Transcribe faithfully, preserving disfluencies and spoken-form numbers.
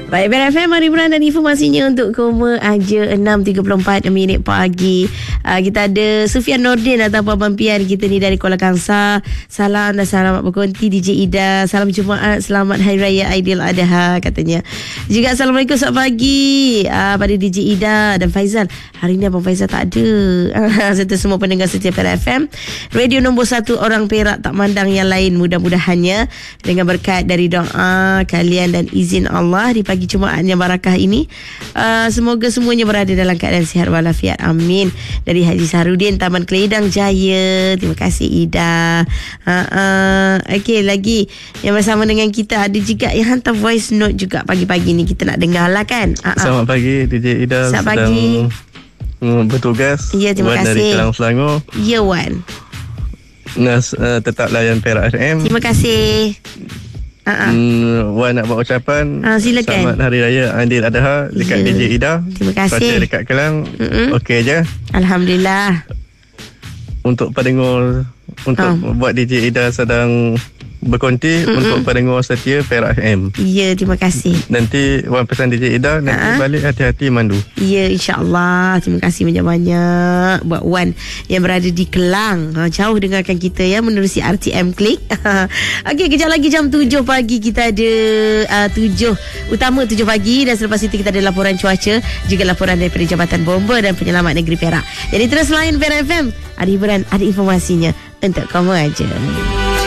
Baik, Bear F M, mari beran dan informasinya untuk Koma Aja enam tiga puluh empat minit pagi. uh, Kita ada Sufian Nordin ataupun Abang Pian kita ni dari Kuala Kangsar. Salam dan selamat berkonti D J Ida. Salam Jumaat, selamat Hari Raya Aidiladha katanya. Juga Assalamualaikum, selamat pagi uh, pada D J Ida dan Faizal. Hari ni Abang Faizal tak ada. Serta semua pendengar setia Bear F M, radio nombor satu orang Perak, tak mandang yang lain. Mudah-mudahannya dengan berkat dari doa kalian dan izin Allah di pagi Jumaat yang barakah ini, uh, semoga semuanya berada dalam keadaan sihat walafiat. Amin. Dari Haji Sahrudin, Taman Keledang Jaya. Terima kasih Ida. Uh-uh. Okey, lagi yang bersama dengan kita ada juga yang hantar voice note juga pagi-pagi ni. Kita nak dengar lah kan. Uh-uh. Selamat pagi D J Ida. Selamat sedang pagi. bertugas. Ya, terima Wan kasih. dari Kelang Selangor. Ya, Wan. Nas uh, tetap layan Perak F M. Terima kasih. Uh-uh. Hmm, Wan nak buat ucapan. uh, Silakan. Selamat Hari Raya Aidiladha dekat Ya. D J Ida. Terima kasih. Cuaca dekat Kelang okey je. Alhamdulillah. Untuk pendengar, untuk uh. buat D J Ida sedang berkonti. Mm-mm. Untuk pendengar setia Perak F M. Ya, terima kasih. Nanti Wan pesan D J Ida, nanti uh-huh. balik hati-hati mandu. Ya, insyaAllah. Terima kasih banyak-banyak buat Wan yang berada di Kelang. Ha, jauh dengarkan kita ya, menerusi R T M Klik. Okey, kejap lagi jam tujuh pagi kita ada uh, tujuh utama tujuh pagi, dan selepas itu kita ada laporan cuaca, juga laporan daripada Jabatan Bomba dan Penyelamat Negeri Perak. Jadi terus layan Bear F M. Ada hiburan, ada informasinya untuk kamu aja.